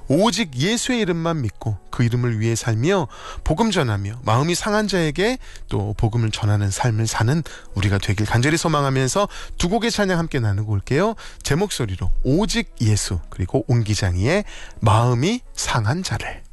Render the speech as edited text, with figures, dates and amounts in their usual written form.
오직 예수의 이름만 믿고 그 이름을 위해 살며 복음 전하며 마음이 상한 자에게 또 복음을 전하는 삶을 사는 우리가 되길 간절히 소망하면서 두 곡의 찬양 함께 나누고 올게요. 제 목소리로 오직 예수, 그리고 옹기장이의 마음이 상한 자를.